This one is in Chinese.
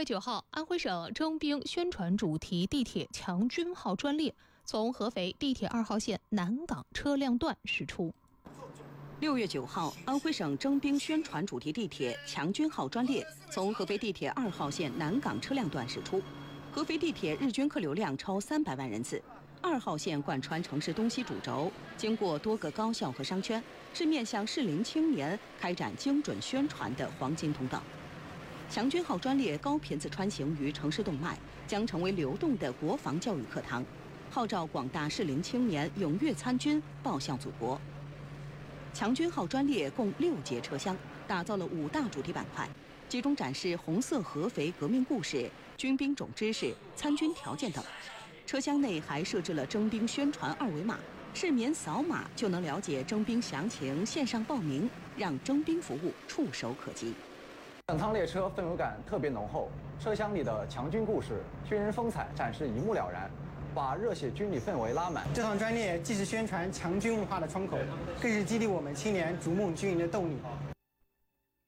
9号，安徽省征兵宣传主题地铁强军号专列从合肥地铁2号线南岗车辆段驶出。 6月9号，安徽省征兵宣传主题地铁强军号专列从合肥地铁2号线南岗车辆段驶出。合肥地铁日均客流量超300万人次。2号线贯穿城市东西主轴，经过多个高校和商圈，是面向适龄青年开展精准宣传的黄金通道。强军号专列高频次穿行于城市动脉，将成为流动的国防教育课堂，号召广大适龄青年踊跃参军，报效祖国。强军号专列共6节车厢，打造了5大主题板块，集中展示红色合肥革命故事、军兵种知识、参军条件等。车厢内还设置了征兵宣传2维码，市民扫码就能了解征兵详情，线上报名，让征兵服务触手可及。 整趟列车氛围感特别浓厚，车厢里的强军故事、军人风采展示一目了然，把热血军旅氛围拉满。 这趟专列既是宣传强军文化的窗口，更是激励我们青年逐梦军营的动力。